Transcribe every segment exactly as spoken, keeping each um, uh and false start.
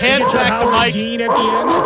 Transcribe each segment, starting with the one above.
hands back the mic. Dean at the end.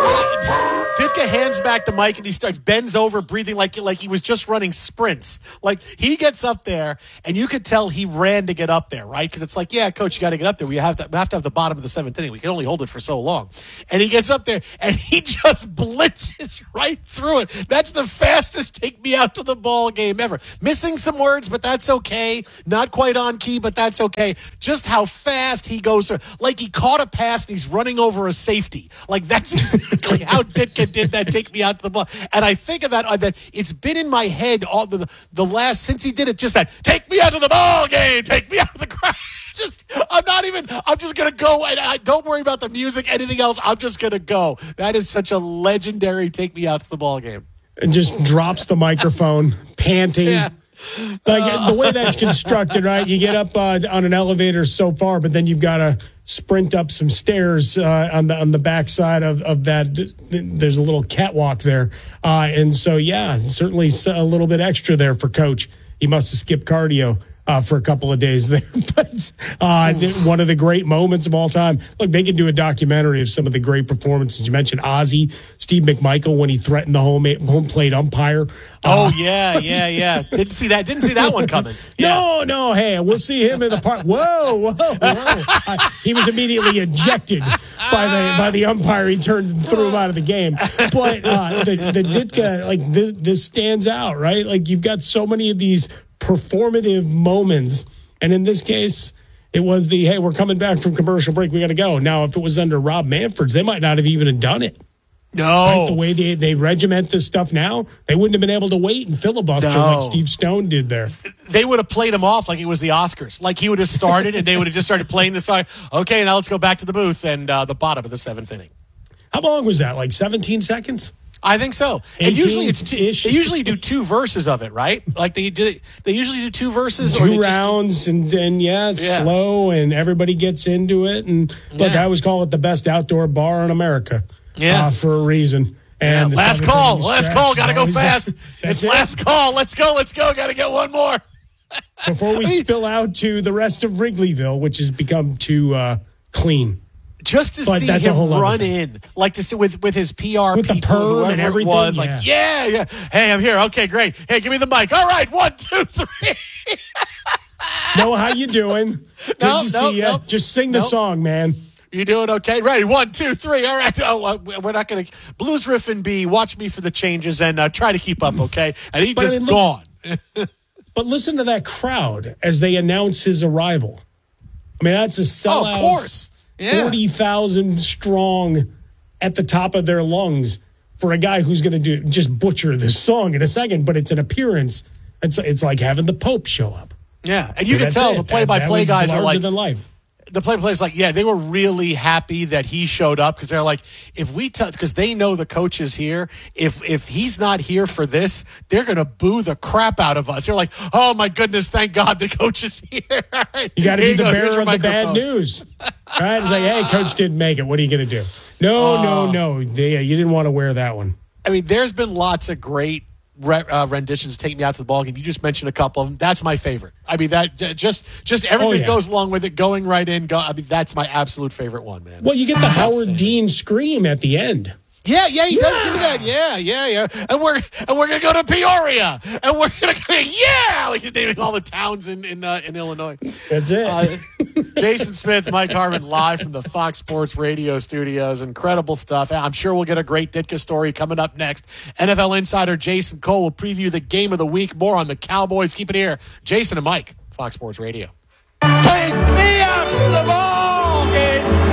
Ditka hands back the mic and he starts bends over, breathing like like he was just running sprints. Like he gets up there, and you could tell he ran to get up there, right? Because it's like, yeah, coach, you got to get up there. We have to we have to have the bottom of the seventh inning. We can only hold it for so long. And he gets up there and he just blitzes right through it. That's the fastest take me out to the ball game ever. Missing some words, but that's okay. Not quite on key, but that's okay. Just how fast he goes through. Like he caught a pass and he's running over a safety. Like that's exactly how Ditka did that, take me out to the ball. And I think of that, uh, that it's been in my head all the, the last, since he did it, just that, take me out to the ball game, take me out of the crowd. Just, I'm not even, I'm just going to go, and I don't worry about the music, anything else, I'm just going to go. That is such a legendary take me out to the ball game. And just drops the microphone, panting. Yeah. Like uh, the way that's constructed, right? You get up uh, on an elevator so far, but then you've got to sprint up some stairs uh, on the on the backside of, of that. There's a little catwalk there. Uh, and so, yeah, certainly a little bit extra there for Coach. He must have skipped cardio uh, for a couple of days there. But uh, one of the great moments of all time. Look, they could do a documentary of some of the great performances. You mentioned Ozzie, Steve McMichael when he threatened the home home plate umpire. Oh, uh, yeah, yeah, yeah. Didn't see that. Didn't see that one coming. Yeah. No, no. Hey, we'll see him in the park. Whoa, whoa, whoa. Uh, he was immediately ejected by the by the umpire. He turned and threw him out of the game. But uh, the, the Ditka, like, this, this stands out, right? Like, you've got so many of these performative moments. And in this case, it was the, hey, we're coming back from commercial break. We got to go. Now, if it was under Rob Manfred's, they might not have even have done it. No. Right? The way they, they regiment this stuff now, they wouldn't have been able to wait and filibuster no. like Steve Stone did there. They would have played him off like it was the Oscars. Like he would have started and they would have just started playing the song. Okay, now let's go back to the booth and uh, the bottom of the seventh inning. How long was that? Like seventeen seconds? I think so. And usually it's two, they usually do two verses of it, right? Like they do, they usually do two verses, two or rounds, just, and then yeah, it's yeah. slow, and everybody gets into it. And look, yeah. I always call it the best outdoor bar in America, yeah, uh, for a reason. And yeah. last call, last stretch, call, got to go fast. That, it's it. last call. Let's go, let's go. Got to get one more before we I mean, spill out to the rest of Wrigleyville, which has become too uh, clean. Just to but see him run in, like to see with, with his P R with people, the perm and everything. It was yeah. like, yeah, yeah. Hey, I'm here. Okay, great. Hey, give me the mic. All right, one, two, three. No, how you doing? Good nope, to nope, see you. Nope, Just sing the nope. song, man. You doing okay? Ready? One, two, three. All right. Oh, we're not going to blues riff and B. Watch me for the changes and uh, try to keep up. Okay, and he just I mean, gone. But listen to that crowd as they announce his arrival. I mean, that's a sellout. Oh, of course. Yeah. forty thousand strong at the top of their lungs for a guy who's going to do just butcher this song in a second, but it's an appearance. It's it's like having the Pope show up. Yeah, and you can tell it. the play-by-play guys are like, than life. The play-by-play is like, yeah, they were really happy that he showed up because they're like, if we tell, because they know the coach is here. If if he's not here for this, they're gonna boo the crap out of us. They're like, oh my goodness, thank God the coach is here. Right. You got to be the bearer of the bad news, right? It's like, hey, coach didn't make it. What are you gonna do? No, uh, no, no. They, you didn't want to wear that one. I mean, there's been lots of great Re- uh, renditions take me out to the ballgame. You just mentioned a couple of them. That's my favorite. I mean, that uh, just just everything oh, yeah. goes along with it, going right in. Go, I mean, that's my absolute favorite one, man. Well, you get the Howard Dean scream at the end. Yeah, yeah, he yeah. does do that. Yeah, yeah, yeah. And we're and we're gonna go to Peoria, and we're gonna go, yeah, like he's naming all the towns in in, uh, in Illinois. That's it. Uh, Jason Smith, Mike Harmon, live from the Fox Sports Radio studios. Incredible stuff. I'm sure we'll get a great Ditka story coming up next. N F L insider Jason Cole will preview the game of the week. More on the Cowboys. Keep it here. Jason and Mike, Fox Sports Radio. Take me out to the ball game.